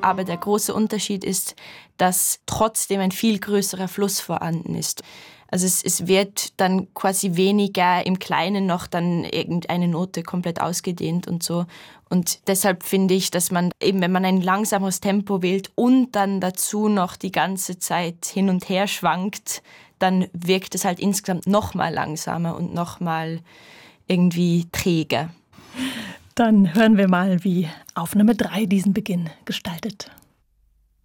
Aber der große Unterschied ist, dass trotzdem ein viel größerer Fluss vorhanden ist. Also es wird dann quasi weniger im Kleinen noch dann irgendeine Note komplett ausgedehnt und so. Und deshalb finde ich, dass man eben, wenn man ein langsameres Tempo wählt und dann dazu noch die ganze Zeit hin und her schwankt, dann wirkt es halt insgesamt noch mal langsamer und noch mal irgendwie träger. Dann hören wir mal, wie Aufnahme 3 diesen Beginn gestaltet.